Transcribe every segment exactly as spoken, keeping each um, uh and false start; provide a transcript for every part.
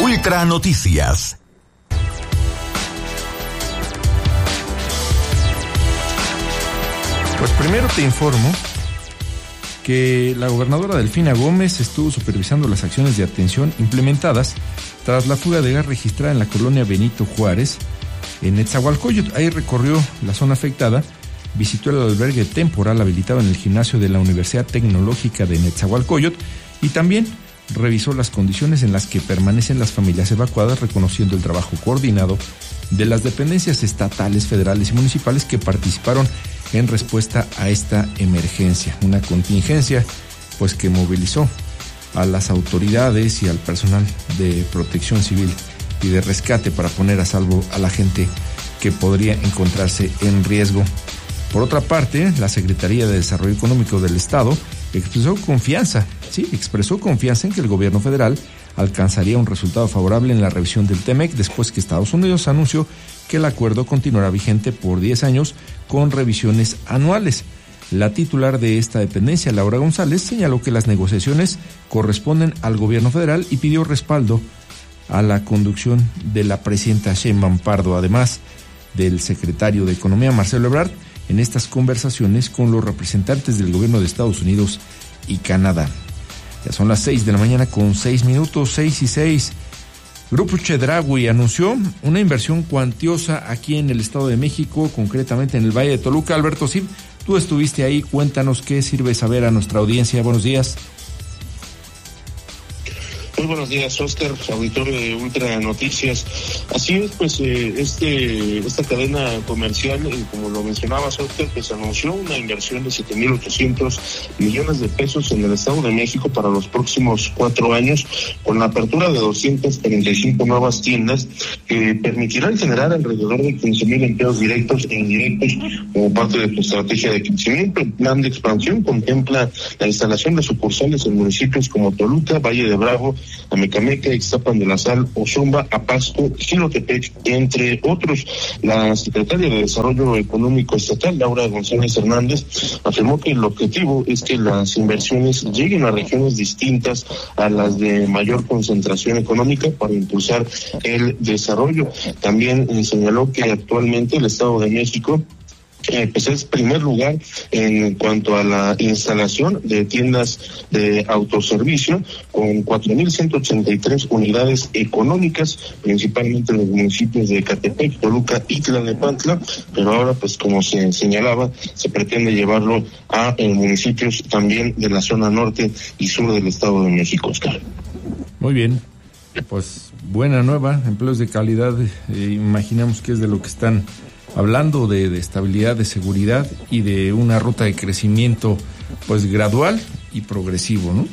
Ultra Noticias. Pues primero te informo que la gobernadora Delfina Gómez estuvo supervisando las acciones de atención implementadas tras la fuga de gas registrada en la colonia Benito Juárez, en Netzahualcóyotl. Ahí recorrió la zona afectada, visitó el albergue temporal habilitado en el gimnasio de la Universidad Tecnológica de Netzahualcóyotl y también revisó las condiciones en las que permanecen las familias evacuadas, reconociendo el trabajo coordinado de las dependencias estatales, federales y municipales que participaron en respuesta a esta emergencia, una contingencia pues que movilizó a las autoridades y al personal de protección civil y de rescate para poner a salvo a la gente que podría encontrarse en riesgo. Por otra parte, la Secretaría de Desarrollo Económico del Estado expresó confianza, sí, expresó confianza en que el gobierno federal alcanzaría un resultado favorable en la revisión del TEMEC después que Estados Unidos anunció que el acuerdo continuará vigente por diez años con revisiones anuales. La titular de esta dependencia, Laura González, señaló que las negociaciones corresponden al gobierno federal y pidió respaldo a la conducción de la presidenta Sheinbaum Pardo, además del secretario de Economía, Marcelo Ebrard, en estas conversaciones con los representantes del gobierno de Estados Unidos y Canadá. Ya son las seis de la mañana con seis minutos, seis y seis. Grupo Chedraui anunció una inversión cuantiosa aquí en el Estado de México, concretamente en el Valle de Toluca. Alberto Cid, tú estuviste ahí, cuéntanos qué sirve saber a nuestra audiencia. Buenos días. Muy buenos días, Oscar, auditorio de Ultra Noticias. Así es, pues eh, este esta cadena comercial, eh, como lo mencionabas, Oscar, pues anunció una inversión de siete mil ochocientos millones de pesos en el Estado de México para los próximos cuatro años, con la apertura de doscientas treinta y cinco nuevas tiendas que permitirán generar alrededor de quince mil empleos directos e indirectos como parte de su estrategia de crecimiento. El plan de expansión contempla la instalación de sucursales en municipios como Toluca, Valle de Bravo, Amecameca, Ixtapan de la Sal, Ozumba, Apasco, Xilotepec, entre otros. La secretaria de Desarrollo Económico Estatal, Laura González Hernández, afirmó que el objetivo es que las inversiones lleguen a regiones distintas a las de mayor concentración económica para impulsar el desarrollo. También eh, señaló que actualmente el Estado de México Eh, pues es primer lugar en cuanto a la instalación de tiendas de autoservicio, con cuatro mil ciento ochenta y tres unidades económicas, principalmente en los municipios de Ecatepec, Toluca y Tlalnepantla, pero ahora, pues como se señalaba, se pretende llevarlo a eh, municipios también de la zona norte y sur del Estado de México, Oscar. Muy bien, pues buena nueva, empleos de calidad, eh, imaginamos que es de lo que están hablando, de, de estabilidad, de seguridad y de una ruta de crecimiento pues gradual y progresivo, ¿no?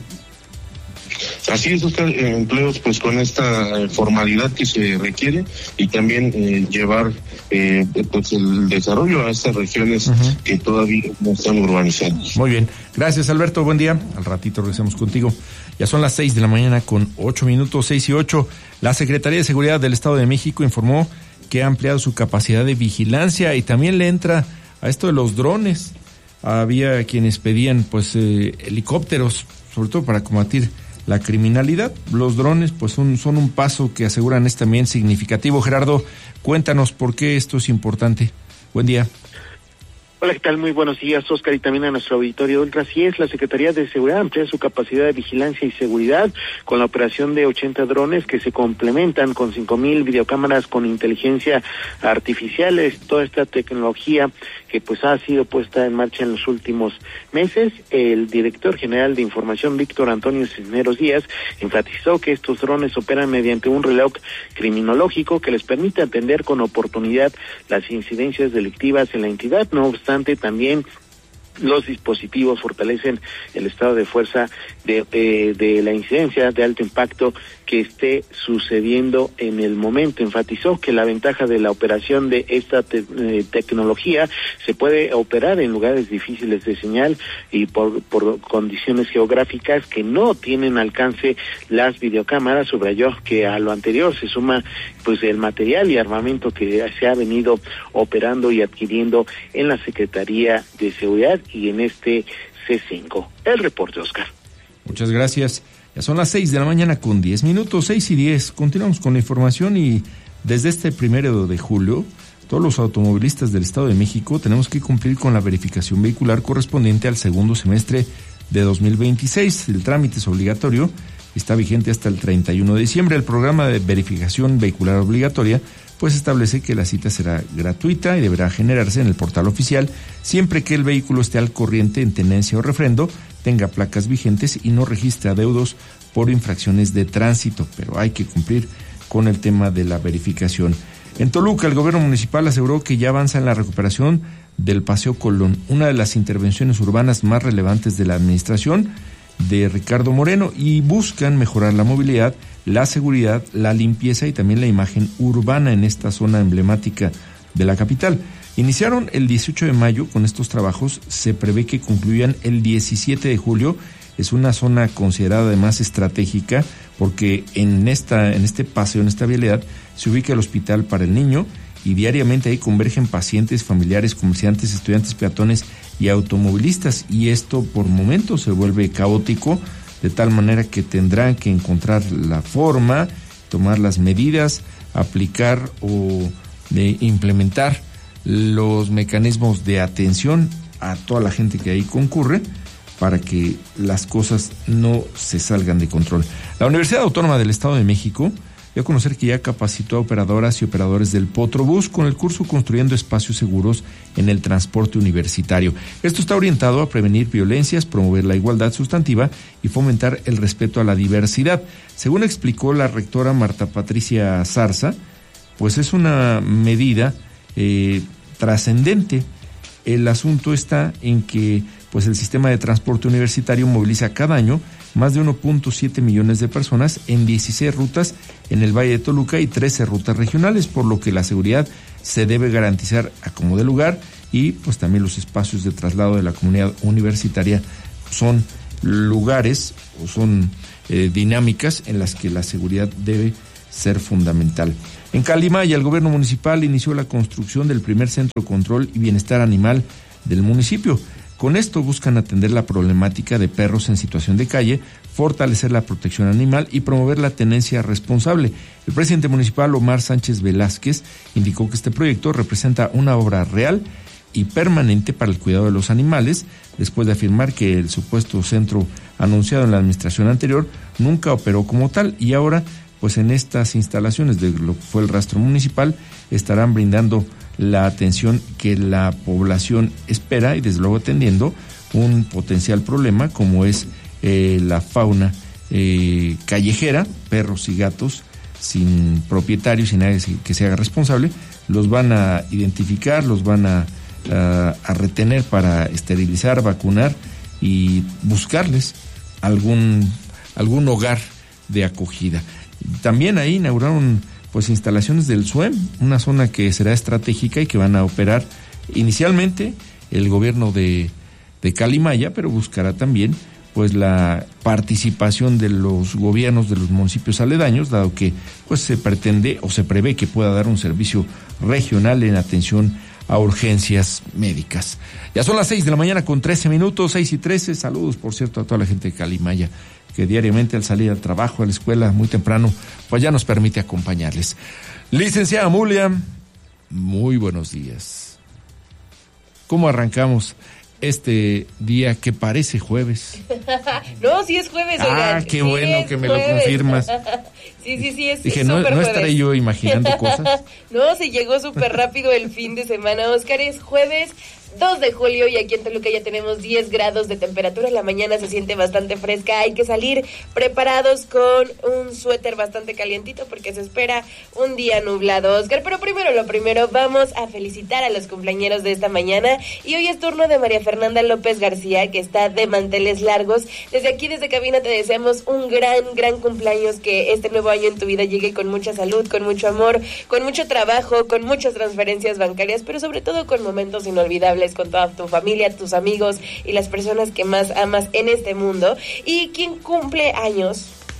Así es, Oscar, eh, empleos pues con esta eh, formalidad que se requiere y también eh, llevar eh, pues el desarrollo a estas regiones uh-huh. que todavía no están urbanizadas. Muy bien, gracias Alberto, buen día, al ratito regresamos contigo. Ya son las seis de la mañana con ocho minutos, seis y ocho. La Secretaría de Seguridad del Estado de México informó que ha ampliado su capacidad de vigilancia y también le entra a esto de los drones. Había quienes pedían pues eh, helicópteros, sobre todo para combatir la criminalidad. Los drones pues son, son un paso que aseguran es también significativo. Gerardo, cuéntanos por qué esto es importante. Buen día. Hola, ¿qué tal? Muy buenos días, Oscar, y también a nuestro auditorio Ultra. Así es, la Secretaría de Seguridad amplía su capacidad de vigilancia y seguridad con la operación de ochenta drones que se complementan con cinco mil videocámaras con inteligencia artificial. Es toda esta tecnología que pues ha sido puesta en marcha en los últimos meses. El director general de Información, Víctor Antonio Cisneros Díaz, enfatizó que estos drones operan mediante un reloj criminológico que les permite atender con oportunidad las incidencias delictivas en la entidad. No obstante, también los dispositivos fortalecen el estado de fuerza de, de, de la incidencia de alto impacto que esté sucediendo en el momento. Enfatizó que la ventaja de la operación de esta te, eh, tecnología se puede operar en lugares difíciles de señal y por, por condiciones geográficas que no tienen alcance las videocámaras. Subrayó que a lo anterior se suma pues el material y armamento que se ha venido operando y adquiriendo en la Secretaría de Seguridad y en este C cinco. El reporte, Oscar. Muchas gracias. Ya son las seis de la mañana con diez minutos, seis y diez. Continuamos con la información y desde este primero de julio, todos los automovilistas del Estado de México tenemos que cumplir con la verificación vehicular correspondiente al segundo semestre de dos mil veintiséis. El trámite es obligatorio, está vigente hasta el treinta y uno de diciembre. El programa de verificación vehicular obligatoria pues establece que la cita será gratuita y deberá generarse en el portal oficial siempre que el vehículo esté al corriente en tenencia o refrendo, tenga placas vigentes y no registre adeudos por infracciones de tránsito, pero hay que cumplir con el tema de la verificación. En Toluca, el gobierno municipal aseguró que ya avanza en la recuperación del Paseo Colón, una de las intervenciones urbanas más relevantes de la administración de Ricardo Moreno, y buscan mejorar la movilidad, la seguridad, la limpieza y también la imagen urbana en esta zona emblemática de la capital. Iniciaron el dieciocho de mayo con estos trabajos, se prevé que concluyan el diecisiete de julio. Es una zona considerada además estratégica porque en esta en este paseo, en esta vialidad, se ubica el Hospital para el Niño y diariamente ahí convergen pacientes, familiares, comerciantes, estudiantes, peatones y automovilistas, y esto por momentos se vuelve caótico, de tal manera que tendrán que encontrar la forma, tomar las medidas, aplicar o de implementar los mecanismos de atención a toda la gente que ahí concurre para que las cosas no se salgan de control. La Universidad Autónoma del Estado de México dio a conocer que ya capacitó a operadoras y operadores del Potrobús con el curso Construyendo Espacios Seguros en el Transporte Universitario. Esto está orientado a prevenir violencias, promover la igualdad sustantiva y fomentar el respeto a la diversidad. Según explicó la rectora Marta Patricia Zarza, pues es una medida eh, trascendente. El asunto está en que pues el sistema de transporte universitario moviliza cada año más de uno punto siete millones de personas en dieciséis rutas en el Valle de Toluca y trece rutas regionales, por lo que la seguridad se debe garantizar a como de lugar, y pues también los espacios de traslado de la comunidad universitaria son lugares o son eh, dinámicas en las que la seguridad debe ser fundamental. En Calimaya, el gobierno municipal inició la construcción del primer centro de control y bienestar animal del municipio. Con esto buscan atender la problemática de perros en situación de calle, fortalecer la protección animal y promover la tenencia responsable. El presidente municipal, Omar Sánchez Velázquez, indicó que este proyecto representa una obra real y permanente para el cuidado de los animales, después de afirmar que el supuesto centro anunciado en la administración anterior nunca operó como tal, y ahora pues en estas instalaciones de lo que fue el rastro municipal estarán brindando la atención que la población espera y desde luego atendiendo un potencial problema como es eh, la fauna eh, callejera, perros y gatos sin propietarios, sin nadie que se haga responsable. Los van a identificar, los van a, a, a retener para esterilizar, vacunar y buscarles algún, algún hogar de acogida. También ahí inauguraron pues instalaciones del S U E M, una zona que será estratégica y que van a operar inicialmente el gobierno de, de Calimaya, pero buscará también pues la participación de los gobiernos de los municipios aledaños, dado que pues se pretende o se prevé que pueda dar un servicio regional en atención a urgencias médicas. Ya son las seis de la mañana con trece minutos, seis y trece. Saludos, por cierto, a toda la gente de Calimaya, que diariamente al salir al trabajo, a la escuela, muy temprano, pues ya nos permite acompañarles. Licenciada Mulia, muy buenos días. ¿Cómo arrancamos este día que parece jueves? No, sí es jueves, oigan. Ah, qué sí bueno que me jueves. lo confirmas. Sí, sí, sí, es Dije, es no, no jueves. estaré yo imaginando cosas. No, se llegó súper rápido el fin de semana, Oscar. Es jueves dos de julio y aquí en Toluca ya tenemos diez grados de temperatura. La mañana se siente bastante fresca. Hay que salir preparados con un suéter bastante calientito porque se espera un día nublado, Oscar. Pero primero lo primero, vamos a felicitar a los cumpleañeros de esta mañana. Y hoy es turno de María Fernanda López García, que está de manteles largos. Desde aquí, desde cabina, te deseamos un gran, gran cumpleaños. Que este nuevo año en tu vida llegue con mucha salud, con mucho amor, con mucho trabajo, con muchas transferencias bancarias, pero sobre todo con momentos inolvidables con toda tu familia, tus amigos y las personas que más amas en este mundo. Y quien cumple años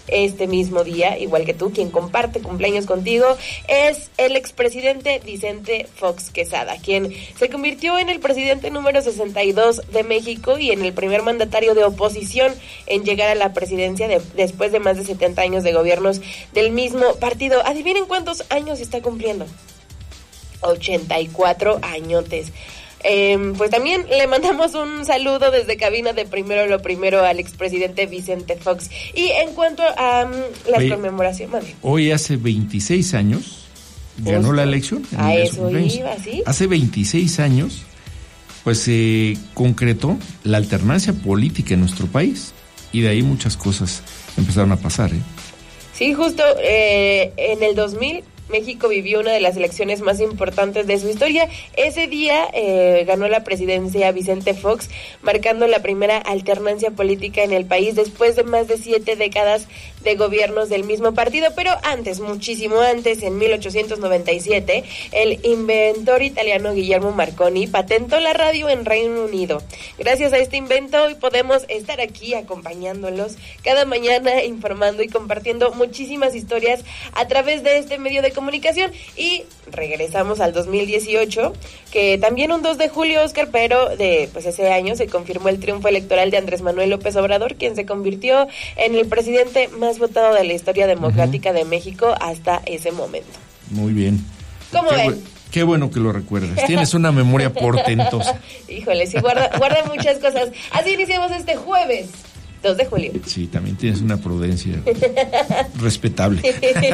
este mismo día, igual que tú, quien comparte cumpleaños contigo, es el expresidente Vicente Fox Quesada, quien se convirtió en el presidente número sesenta y dos de México y en el primer mandatario de oposición en llegar a la presidencia de, después de más de setenta años de gobiernos del mismo partido. Adivinen cuántos años está cumpliendo. ochenta y cuatro añotes. Eh, pues también le mandamos un saludo desde cabina de Primero lo Primero al expresidente Vicente Fox. Y en cuanto a um, las conmemoraciones... Hoy hace veintiséis años ganó Justo. la elección. A eso iba, ¿sí? Hace veintiséis años, pues se eh, concretó la alternancia política en nuestro país y de ahí muchas cosas empezaron a pasar, ¿eh? Sí, justo eh, en el dos mil... México vivió una de las elecciones más importantes de su historia. Ese día eh, ganó la presidencia Vicente Fox, marcando la primera alternancia política en el país después de más de siete décadas de gobiernos del mismo partido. Pero antes, muchísimo antes, en mil ochocientos noventa y siete, el inventor italiano Guillermo Marconi patentó la radio en Reino Unido. Gracias a este invento hoy podemos estar aquí acompañándolos cada mañana, informando y compartiendo muchísimas historias a través de este medio de comunicación. Y regresamos al dos mil dieciocho, que también un dos de julio, Oscar, pero de pues ese año se confirmó el triunfo electoral de Andrés Manuel López Obrador, quien se convirtió en el presidente más votado de la historia democrática uh-huh. de México hasta ese momento. Muy bien. ¿Cómo qué ven? Bu- qué bueno que lo recuerdas. Tienes una memoria portentosa. Híjole, sí, guarda, guarda muchas cosas. Así iniciamos este jueves, dos de julio. Sí, también tienes una prudencia respetable.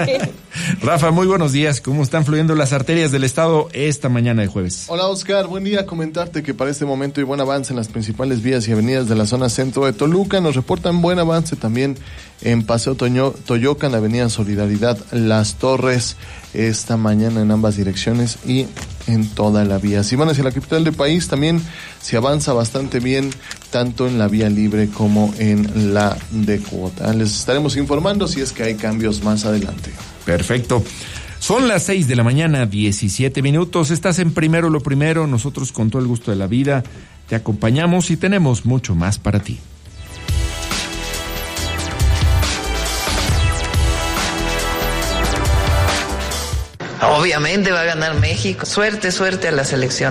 Rafa, muy buenos días. ¿Cómo están fluyendo las arterias del estado esta mañana de jueves? Hola, Oscar. Buen día. Comentarte que para este momento hay buen avance en las principales vías y avenidas de la zona centro de Toluca. Nos reportan buen avance también en Paseo Toño, Toyocan, Avenida Solidaridad, Las Torres, esta mañana en ambas direcciones y en toda la vía. Si van hacia la capital del país, también se avanza bastante bien, tanto en la vía libre como en la de cuota. Les estaremos informando si es que hay cambios más adelante. Perfecto. Son las seis de la mañana, diecisiete minutos. Estás en Primero lo Primero. Nosotros, con todo el gusto de la vida, te acompañamos y tenemos mucho más para ti. Obviamente va a ganar México. Suerte, suerte a la selección.